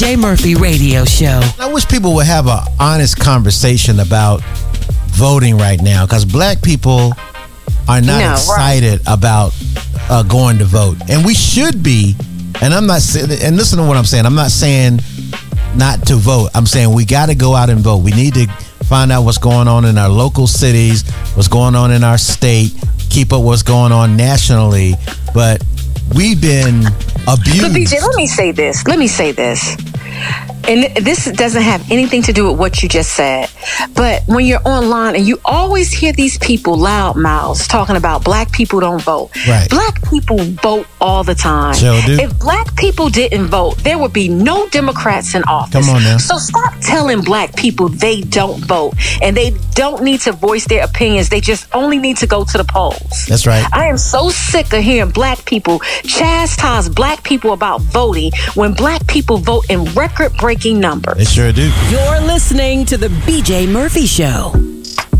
BJ Murphy Radio Show. I wish people would have an honest conversation about voting right now, because black people are not excited about going to vote, and we should be. And I'm not saying, and listen to what I'm saying, I'm not saying not to vote. I'm saying we got to go out and vote. We need to find out what's going on in our local cities, what's going on in our state, keep up what's going on nationally. But we've been abused. But BJ, let me say this. And this doesn't have anything to do with what you just said. But when you're online and you always hear these people, loud mouths, talking about black people don't vote. Right. Black people vote all the time. Sure do. If black people didn't vote, there would be no Democrats in office. Come on now. So stop telling black people they don't vote and they don't need to voice their opinions. They just only need to go to the polls. That's right. I am so sick of hearing black people chastise black people about voting when black people vote in record-breaking numbers. They sure do. You're listening to the BJ Murphy Show.